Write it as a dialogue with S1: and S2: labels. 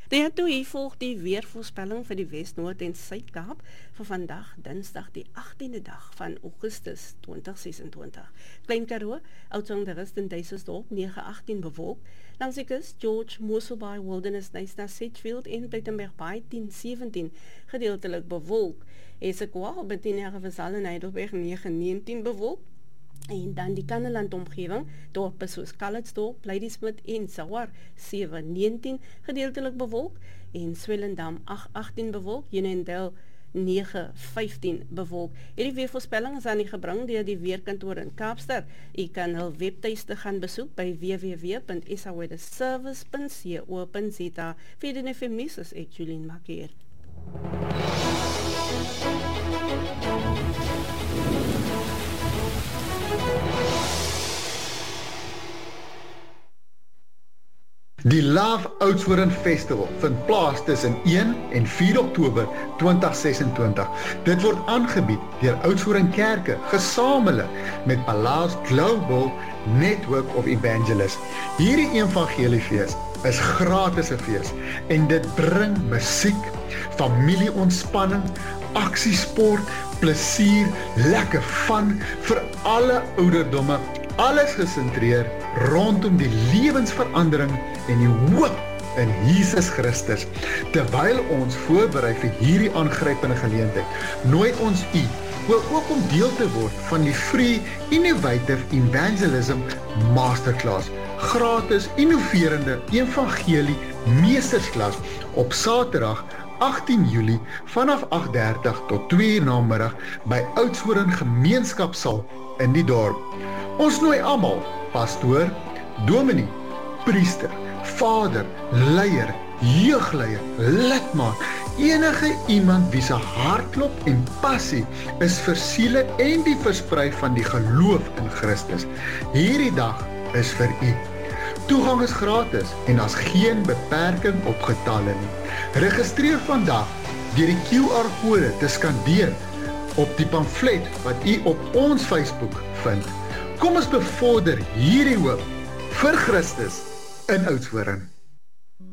S1: Toe hier volg die weervoorspelling vir die Wes-, Noord- en Suid-Kaap vir vandag, Dinsdag die 18de dag van Augustus 2026. Klein Karoo, Oudtshoorn, de Rust en Duisensdorp 9-18 bewolk. Langs die kus, George, Mosselbaai, Wilderness, Knysna, Sedgefield en Plettenberg Bay 10-17 gedeeltelik bewolk. Esekwal, Betinia, Vasal en Heidelberg 9-19 bewolk. En dan die Kanneland omgewing, dorpe soos Calitzdorp, Ladysmith en Sawar 7-19 gedeeltelik bewolk en Swellendam 8-18 bewolk, Unondale 9-15 bewolk. Hierdie weervoorspelling is aan die gebring deur die weerkantoor in Kaapstad. U kan hul webtuiste gaan besoek by www.saweatherservice.co.za. Vir die FM nuus is ek Julien Makeer.
S2: Die Love Oudtshoorn Festival vind plaas tussen 1 en 4 Oktober 2026. Dit word aangebied deur Oudtshoorn Kerke, gesamentlik met Palace Global Network of Evangelists. Hierdie evangeliefees is gratis 'n fees en dit bring musiek, familieontspanning, aksiesport, plesier, lekker fun vir alle ouderdomme, alles gesentreer rondom die lewensverandering en die hoop in Jesus Christus. Terwyl ons voorberei vir hierdie aangrypende geleentheid, nooi ons u ook om deel te word van die Free Innovative Evangelism Masterclass, gratis innoverende evangelie meestersklas op Saterdag 18 Julie vanaf 8:30 tot 2 uur namiddag by Oudtshoorn Gemeenskapsaal in die dorp. Ons nooi almal, pastoor, dominee, priester, vader, leier, jeugleier, lidmaat, enige iemand wie se hartklop en passie is vir siele en die versprei van die geloof in Christus. Hierdie dag is vir u. Toegang is gratis en daar's geen beperking op getalle nie. Registreer vandag deur die QR-kode te skandeer op die pamflet wat u op ons Facebook vind. Kom ons bevorder hierdie hoop vir Christus in Oudtshoorn.